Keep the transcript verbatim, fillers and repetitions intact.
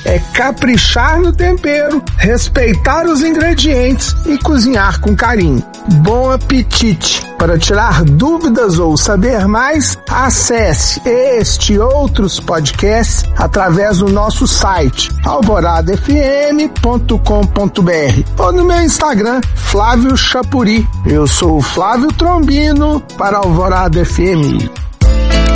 é caprichar no tempero, respeitar os ingredientes e cozinhar com carinho. Bom apetite! Para tirar dúvidas ou saber mais, acesse este e outros podcasts através do nosso site alvorada f m ponto com ponto b r ou no meu Instagram, Flávio Chapuri. Eu sou o Flávio Trombino para Alvorada F M.